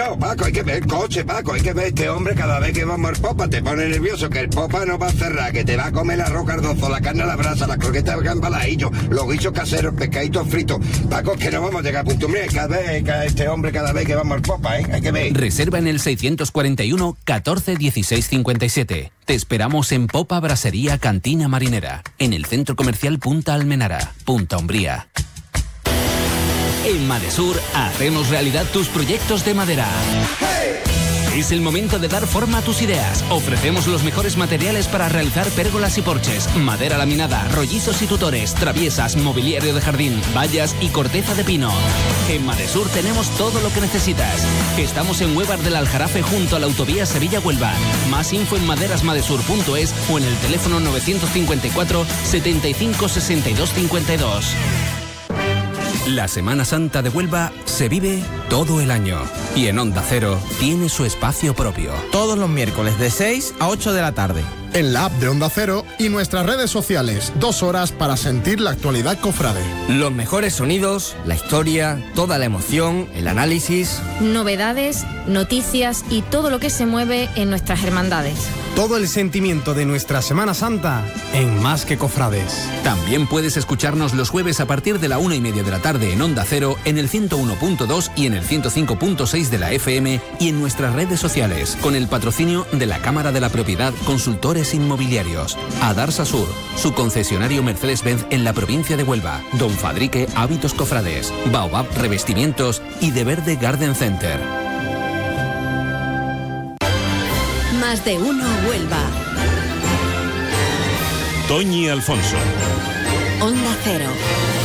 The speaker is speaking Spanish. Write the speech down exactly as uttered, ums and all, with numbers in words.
yo, Paco, hay que ver el coche, Paco, hay que ver este hombre cada vez que vamos al Popa, te pone nervioso, que el Popa no va a cerrar, que te va a comer el arroz cardozo, la carne a la brasa, las croquetas de gambaladillo, los guisos caseros, pescaditos fritos. Paco, es que no vamos a llegar a punto. Mira, cada vez, cada este hombre cada vez que vamos al Popa, ¿eh? Hay que ver. Reserva en el seiscientos cuarenta y uno, catorce, dieciséis, cincuenta y siete. Te esperamos en Popa Brasería Cantina Marinera, en el Centro Comercial Punta Almenara, Punta Umbría. En Madesur hacemos realidad tus proyectos de madera. Es el momento de dar forma a tus ideas. Ofrecemos los mejores materiales para realizar pérgolas y porches, madera laminada, rollizos y tutores, traviesas, mobiliario de jardín, vallas y corteza de pino. En Madesur tenemos todo lo que necesitas. Estamos en Huevar del Aljarafe junto a la autovía Sevilla-Huelva. Más info en maderasmadesur punto es o en el teléfono novecientos cincuenta y cuatro, setenta y cinco, sesenta y dos, cincuenta y dos. La Semana Santa de Huelva se vive todo el año y en Onda Cero tiene su espacio propio. Todos los miércoles de seis a ocho de la tarde. En la app de Onda Cero y nuestras redes sociales. Dos horas para sentir la actualidad cofrade. Los mejores sonidos, la historia, toda la emoción, el análisis. Novedades, noticias y todo lo que se mueve en nuestras hermandades. Todo el sentimiento de nuestra Semana Santa en Más que Cofrades. También puedes escucharnos los jueves a partir de la una y media de la tarde en Onda Cero, en el ciento uno punto dos y en el ciento cinco punto seis de la F M y en nuestras redes sociales, con el patrocinio de la Cámara de la Propiedad Consultores Inmobiliarios. Adarsa Sur, su concesionario Mercedes-Benz en la provincia de Huelva. Don Fadrique Hábitos Cofrades, Baobab Revestimientos y De Verde Garden Center. Más de uno Huelva. Toñi Alfonso. Onda Cero.